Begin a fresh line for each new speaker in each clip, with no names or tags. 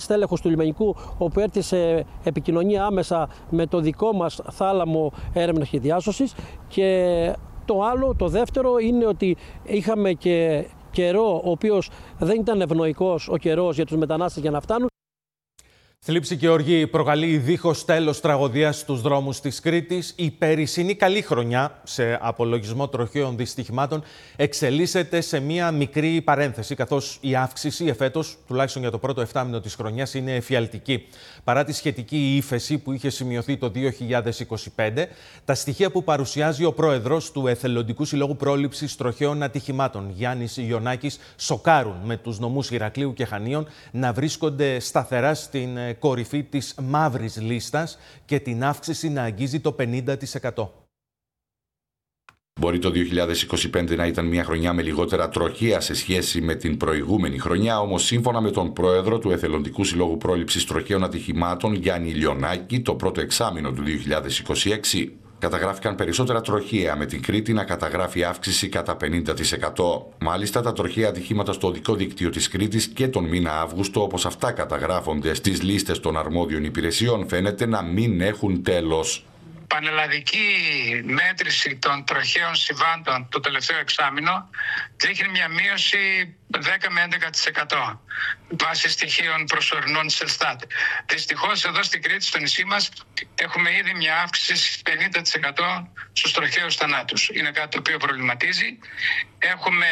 στέλεχος του λιμενικού, όπου έρθει σε επικοινωνία άμεσα με το δικό μας θάλαμο έρευνας και διάσωσης. Και το δεύτερο είναι ότι είχαμε και καιρό, ο οποίος δεν ήταν ευνοϊκός ο καιρός για τους μετανάστες για να φτάνουν.
Θλίψη και οργή προκαλεί δίχως τέλος τραγωδία στους δρόμους της Κρήτης. Η περσινή καλή χρονιά, σε απολογισμό τροχαίων δυστυχημάτων, εξελίσσεται σε μία μικρή παρένθεση, καθώς η αύξηση εφέτος, τουλάχιστον για το πρώτο 7μηνο της χρονιάς, είναι εφιαλτική. Παρά τη σχετική ύφεση που είχε σημειωθεί το 2025, τα στοιχεία που παρουσιάζει ο πρόεδρος του Εθελοντικού Συλλόγου Πρόληψης Τροχαίων Ατυχημάτων, Γιάννης Ιωνάκης, σοκάρουν, με τους νομούς Ηρακλείου και Χανίων να βρίσκονται σταθερά στην κορυφή της μαύρης λίστας και την αύξηση να αγγίζει το 50%.
Μπορεί το 2025 να ήταν μια χρονιά με λιγότερα τροχαία σε σχέση με την προηγούμενη χρονιά, όμως σύμφωνα με τον πρόεδρο του Εθελοντικού Συλλόγου Πρόληψης Τροχαίων Ατυχημάτων, Γιάννη Ιωνάκη, το πρώτο εξάμηνο του 2026 καταγράφηκαν περισσότερα τροχαία, με την Κρήτη να καταγράφει αύξηση κατά 50%. Μάλιστα, τα τροχαία ατυχήματα στο οδικό δίκτυο της Κρήτης και τον μήνα Αύγουστο, όπως αυτά καταγράφονται στις λίστες των αρμόδιων υπηρεσιών, φαίνεται να μην έχουν τέλος.
Πανελλαδική μέτρηση των τροχαίων συμβάντων το τελευταίο εξάμηνο δείχνει μια μείωση 10 με 11% βάσει στοιχείων προσωρινών της Ελστάτ. Δυστυχώς εδώ στην Κρήτη, στο νησί μας, έχουμε ήδη μια αύξηση 50% στους τροχαίους θανάτους. Είναι κάτι το οποίο προβληματίζει. Έχουμε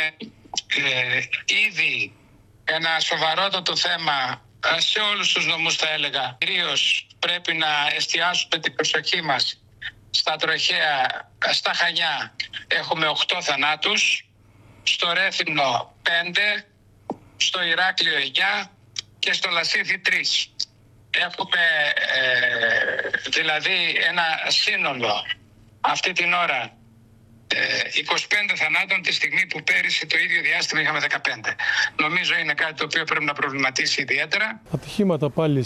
ήδη ένα σοβαρότατο θέμα σε όλους τους νομούς, θα έλεγα. Κυρίως πρέπει να εστιάσουμε την προσοχή μας στα τροχαία. Στα Χανιά έχουμε 8 θανάτους, στο Ρέθυμνο 5, στο Ηράκλειο 9 και στο Λασίθι 3. Έχουμε δηλαδή ένα σύνολο αυτή την ώρα 25 θανάτων, τη στιγμή που πέρυσι το ίδιο διάστημα είχαμε 15. Νομίζω είναι κάτι το οποίο πρέπει να προβληματίσει ιδιαίτερα.
Ατυχήματα πάλι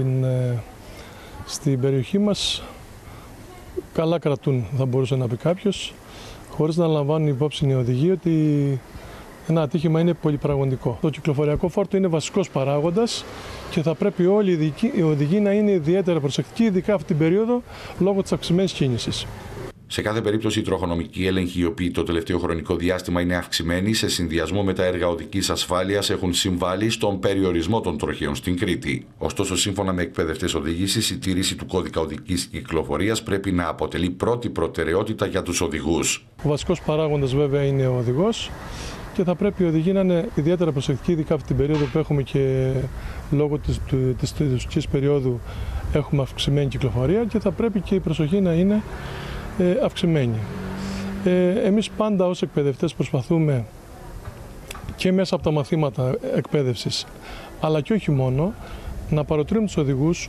στην περιοχή μας καλά κρατούν, θα μπορούσε να πει κάποιος, χωρίς να λαμβάνουν υπόψη οι οδηγοί ότι ένα ατύχημα είναι πολυπραγματικό. Το κυκλοφοριακό φόρτο είναι βασικός παράγοντας και θα πρέπει όλοι οι οδηγοί να είναι ιδιαίτερα προσεκτικοί, ειδικά αυτή την περίοδο, λόγω της αυξημένης κίνησης.
Σε κάθε περίπτωση, οι τροχονομικοί έλεγχοι, οι οποίοι το τελευταίο χρονικό διάστημα είναι αυξημένοι, σε συνδυασμό με τα έργα οδικής ασφάλειας, έχουν συμβάλει στον περιορισμό των τροχαίων στην Κρήτη. Ωστόσο, σύμφωνα με εκπαιδευτές οδήγησης, η τήρηση του κώδικα οδικής κυκλοφορίας πρέπει να αποτελεί πρώτη προτεραιότητα για τους οδηγούς.
Ο βασικός παράγοντας, βέβαια, είναι ο οδηγός και θα πρέπει οι οδηγοί να είναι ιδιαίτερα προσεκτικοί, ειδικά αυτή την περίοδο που έχουμε και λόγω της τουριστικής περίοδου έχουμε αυξημένη κυκλοφορία και θα πρέπει και η προσοχή να είναι αυξημένη. Εμείς πάντα ως εκπαιδευτές προσπαθούμε και μέσα από τα μαθήματα εκπαίδευσης, αλλά και όχι μόνο, να παροτρύνουν τους οδηγούς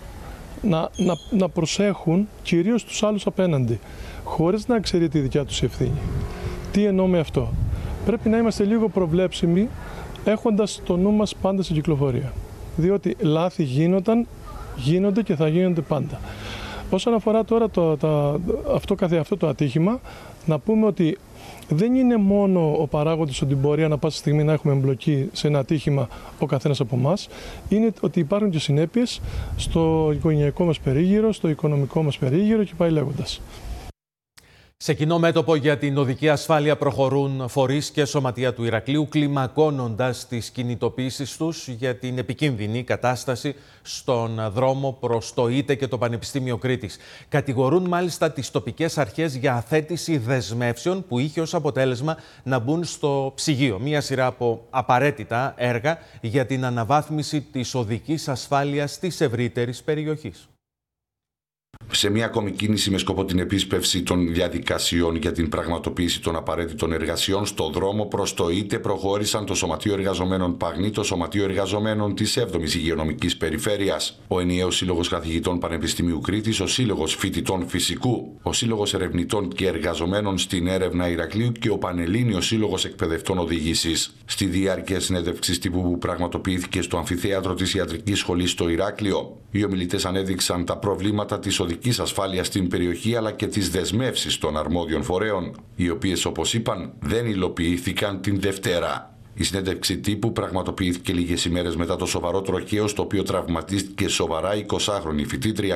να προσέχουν κυρίως τους άλλους απέναντι, χωρίς να εξαιρείται η δικιά τους ευθύνη. Τι εννοώ με αυτό? Πρέπει να είμαστε λίγο προβλέψιμοι, έχοντας το νου μας πάντα στην κυκλοφορία. Διότι λάθη γίνονται και θα γίνονται πάντα. Όσον αφορά τώρα αυτό το ατύχημα, να πούμε ότι δεν είναι μόνο ο παράγοντας ότι μπορεί ανά πάσα στιγμή να έχουμε εμπλοκή σε ένα ατύχημα ο καθένας από εμάς, είναι ότι υπάρχουν και συνέπειες στο οικογενειακό μας περίγυρο, στο οικονομικό μας περίγυρο και πάει λέγοντας.
Σε κοινό μέτωπο για την οδική ασφάλεια προχωρούν φορείς και σωματεία του Ηρακλείου, κλιμακώνοντας τις κινητοποίησεις τους για την επικίνδυνη κατάσταση στον δρόμο προς το ΙΤΕ και το Πανεπιστήμιο Κρήτης. Κατηγορούν μάλιστα τις τοπικές αρχές για αθέτηση δεσμεύσεων που είχε ως αποτέλεσμα να μπουν στο ψυγείο μία σειρά από απαραίτητα έργα για την αναβάθμιση της οδικής ασφάλειας της ευρύτερης περιοχής.
Σε μια ακόμη κίνηση με σκοπό την επίσπευση των διαδικασιών για την πραγματοποίηση των απαραίτητων εργασιών, στο δρόμο προς το ΙΤΕ προχώρησαν το Σωματείο Εργαζομένων Παγνή, το Σωματείο Εργαζομένων της 7ης Υγειονομικής Περιφέρειας, ο Ενιαίος Σύλλογος Καθηγητών Πανεπιστημίου Κρήτης, ο Σύλλογος Φοιτητών Φυσικού, ο Σύλλογος Ερευνητών και Εργαζομένων στην Έρευνα Ηρακλείου και ο Πανελλήνιος Σύλλογος Εκπαιδευτών Οδήγησης. Στη διάρκεια συνέντευξης τύπου που πραγματοποιήθηκε στο αμφιθέατρο της Ιατρικής Σχολής στο Ηράκλειο, οι ομιλητές ανέδειξαν τα προβλήματα της οδικής ασφάλειας στην περιοχή αλλά και τις δεσμεύσεις των αρμόδιων φορέων, οι οποίες, όπως είπαν, δεν υλοποιήθηκαν την Δευτέρα. Η συνέντευξη τύπου πραγματοποιήθηκε λίγες ημέρες μετά το σοβαρό τροχαίο στο οποίο τραυματίστηκε σοβαρά η 20χρονη φοιτήτρια